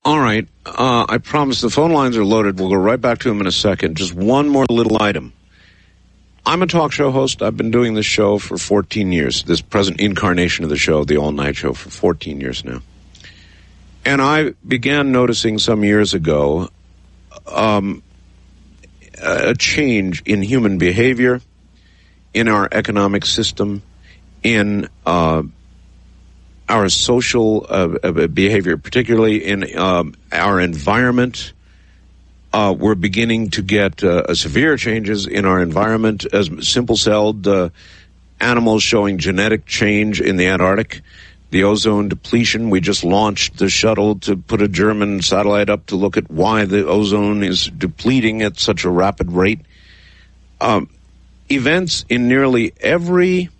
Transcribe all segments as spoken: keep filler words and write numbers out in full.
All right. Uh, I promise the phone lines are loaded. We'll go right back to them in a second. Just one more little item. I'm a talk show host. I've been doing this show for fourteen years, this present incarnation of the show, the all-night show, for fourteen years now. And I began noticing some years ago um, a change in human behavior, in our economic system, in uh, our social uh, behavior, particularly in um, our environment. Uh, we're beginning to get uh, severe changes in our environment, as simple-celled uh, animals showing genetic change in the Antarctic, the ozone depletion. We just launched the shuttle to put a German satellite up to look at why the ozone is depleting at such a rapid rate. Um, events in nearly every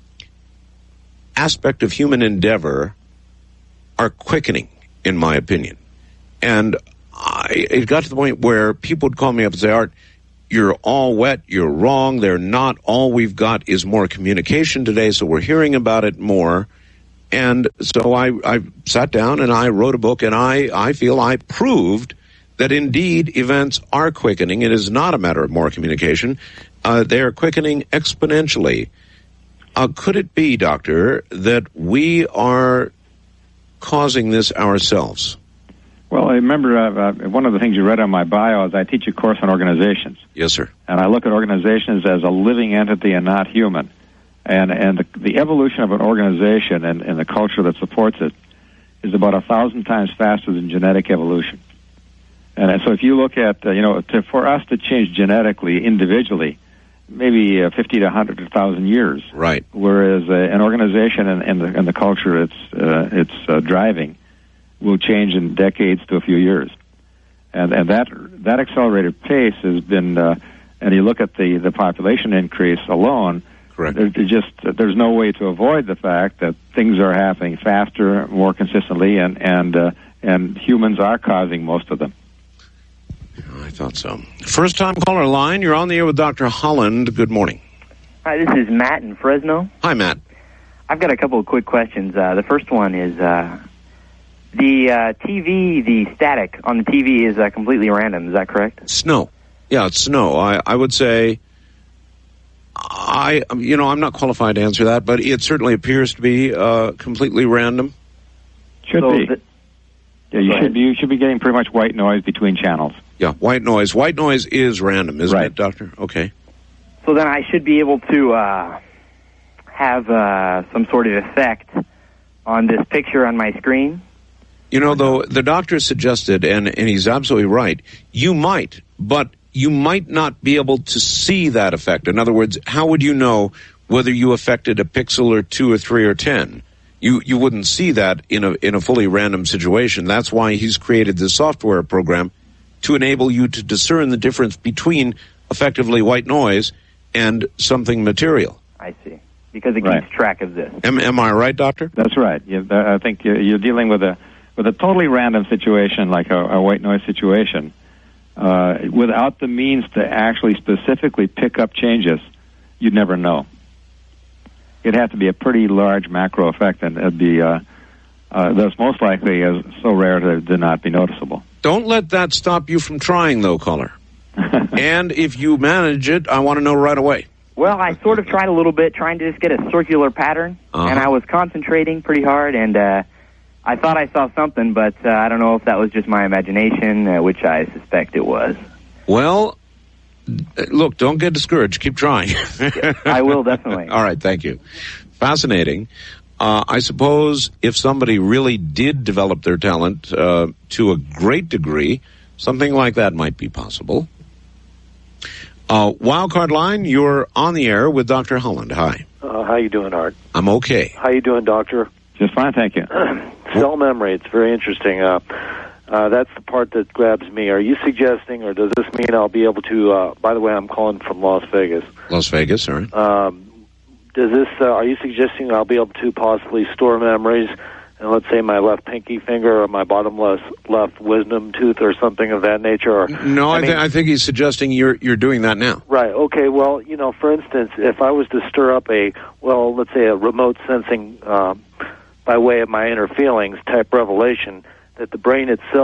aspect of human endeavor are quickening, in my opinion. And I, it got to the point where people would call me up and say, Art, you're all wet, you're wrong, they're not. All we've got is more communication today, so we're hearing about it more. And so I, I sat down and I wrote a book, and I, I feel I proved that indeed events are quickening. It is not a matter of more communication. Uh, they are quickening exponentially. Uh, could it be, Doctor, that we are causing this ourselves? Well, I remember uh, uh, one of the things you read on my bio is I teach a course on organizations. Yes, sir. And I look at organizations as a living entity and not human. And and the, the evolution of an organization and, and the culture that supports it is about a thousand times faster than genetic evolution. And so if you look at, uh, you know, to, for us to change genetically, individually, maybe uh, fifty to one hundred thousand years. Right. Whereas uh, an organization and, and, the, and the culture it's, uh, it's uh, driving will change in decades to a few years. And and that that accelerated pace has been, uh, and you look at the, the population increase alone, correct. There, there just there's no way to avoid the fact that things are happening faster, more consistently, and and uh, and humans are causing most of them. I thought so. First time caller line, you're on the air with Doctor Holland. Good morning. Hi, this is Matt in Fresno. Hi, Matt. I've got a couple of quick questions. Uh, the first one is uh, the uh, T V, the static on the T V is uh, completely random. Is that correct? Snow. Yeah, it's snow. I, I would say, I you know, I'm not qualified to answer that, but it certainly appears to be uh, completely random. Should so be. The, yeah, you should be. You should be getting pretty much white noise between channels. Yeah, white noise. White noise is random, isn't right. it, Doctor? Okay. So then I should be able to uh, have uh, some sort of effect on this picture on my screen? You know, though, the doctor suggested, and, and he's absolutely right, you might, but you might not be able to see that effect. In other words, how would you know whether you affected a pixel or two or three or ten? You you wouldn't see that in a in a fully random situation. That's why he's created this software program to enable you to discern the difference between effectively white noise and something material. I see. Because it right. keeps track of this. Am, am I right, Doctor? That's right. You, I think you're dealing with a with a totally random situation like a, a white noise situation, uh, without the means to actually specifically pick up changes. You'd never know. It'd have to be a pretty large macro effect, and it'd be uh, uh, that's most likely is so rare to, to not be noticeable. Don't let that stop you from trying, though, caller. And if you manage it, I want to know right away. Well, I sort of tried a little bit, trying to just get a circular pattern, uh-huh. and I was concentrating pretty hard, and uh, I thought I saw something, but uh, I don't know if that was just my imagination, uh, which I suspect it was. Well, look, don't get discouraged. Keep trying. I will, definitely. All right, thank you. Fascinating. Uh, I suppose if somebody really did develop their talent uh, to a great degree, something like that might be possible. Uh, Wildcard line, you're on the air with Doctor Holland. Hi. Uh, how you doing, Art? I'm okay. How you doing, Doctor? Just fine, thank you. Cell memory, it's very interesting. Uh, uh, that's the part that grabs me. Are you suggesting, or does this mean I'll be able to, uh, by the way, I'm calling from Las Vegas. Las Vegas, all right. Um, does this, uh, are you suggesting I'll be able to possibly store memories and let's say my left pinky finger or my bottom left, left wisdom tooth or something of that nature? Or, no, I, I, mean, th- I think he's suggesting you're you're doing that now. Right, okay, well, you know, for instance, if I was to stir up a, well, let's say a remote sensing, uh, by way of my inner feelings type revelation, that the brain itself